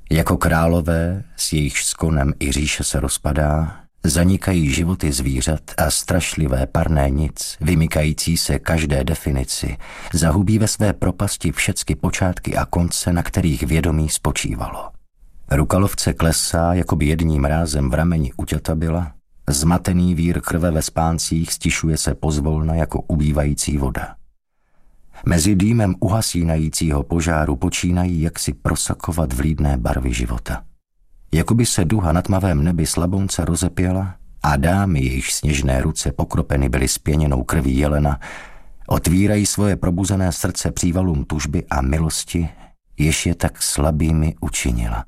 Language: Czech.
Jako králové, s jejichž skonem i říše se rozpadá, zanikají životy zvířat a strašlivé parné nic, vymykající se každé definici, zahubí ve své propasti všecky počátky a konce, na kterých vědomí spočívalo. Ruka lovce klesá, jakoby jedním rázem v rameni uťata byla, zmatený vír krve ve spáncích stišuje se pozvolna jako ubývající voda. Mezi dýmem uhasínajícího požáru počínají jaksi prosakovat vlídné barvy života. Jakoby se duha na tmavém nebi slabonce rozepěla a dámy, jejichž sněžné ruce pokropeny byly spěněnou krví jelena, otvírají svoje probuzené srdce přívalům tužby a milosti, jež je tak slabými učinila.